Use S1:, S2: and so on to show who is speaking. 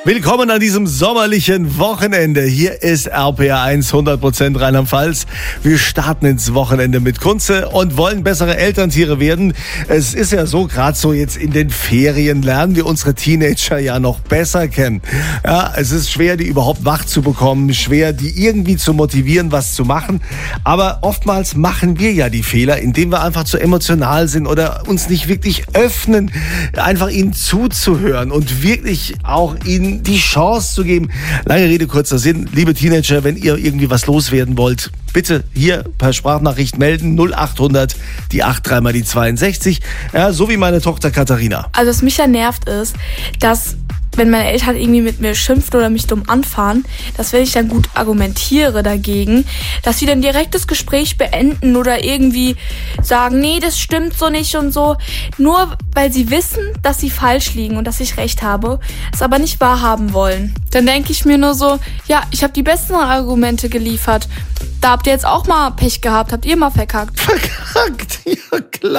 S1: Willkommen an diesem sommerlichen Wochenende. Hier ist RPR 1, 100% Rheinland-Pfalz. Wir starten ins Wochenende mit Kunze und wollen bessere Elterntiere werden. Es ist ja so, gerade so jetzt in den Ferien lernen wir unsere Teenager ja noch besser kennen. Ja, es ist schwer, die überhaupt wach zu bekommen, schwer, die irgendwie zu motivieren, was zu machen. Aber oftmals machen wir ja die Fehler, indem wir einfach zu emotional sind oder uns nicht wirklich öffnen, einfach ihnen zuzuhören und wirklich auch ihnen die Chance zu geben. Lange Rede, kurzer Sinn. Liebe Teenager, wenn ihr irgendwie was loswerden wollt, bitte hier per Sprachnachricht melden. 0800, die 83 mal die 62. Ja, so wie meine Tochter Katharina.
S2: Also was mich ja nervt ist, dass wenn meine Eltern irgendwie mit mir schimpfen oder mich dumm anfahren, dass wenn ich dann gut argumentiere dagegen, dass sie dann direkt das Gespräch beenden oder irgendwie sagen, nee, das stimmt so nicht und so. Nur weil sie wissen, dass sie falsch liegen und dass ich recht habe, es aber nicht wahrhaben wollen. Dann denke ich mir nur so, ja, ich habe die besten Argumente geliefert. Da habt ihr jetzt auch mal Pech gehabt, habt ihr mal verkackt.
S1: Verkackt, ja klar.